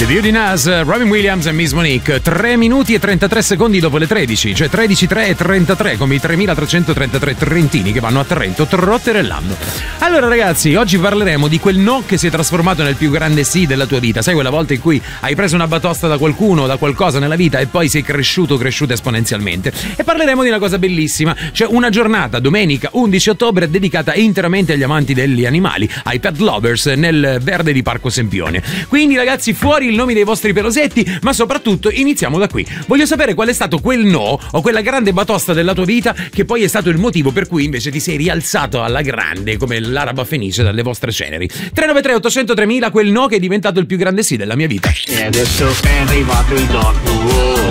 The Beauty Nas, Robin Williams e Miss Monique. 3 minuti e 33 secondi dopo le 13, cioè 13:03 e 33, come i 3333 trentini che vanno a Trento trotterellando. Allora ragazzi, oggi parleremo di quel no che si è trasformato nel più grande sì della tua vita. Sai quella volta in cui hai preso una batosta da qualcuno, da qualcosa nella vita e poi sei cresciuto esponenzialmente. E parleremo di una cosa bellissima, cioè una giornata, domenica 11 ottobre, dedicata interamente agli amanti degli animali, ai pet lovers, nel verde di Parco Sempione. Quindi ragazzi, fuori il nome dei vostri pelosetti, ma soprattutto iniziamo da qui. Voglio sapere qual è stato quel no o quella grande batosta della tua vita che poi è stato il motivo per cui invece ti sei rialzato alla grande come l'araba fenice dalle vostre ceneri. 393 800 3000, quel no che è diventato il più grande sì della mia vita. E adesso è arrivato il no.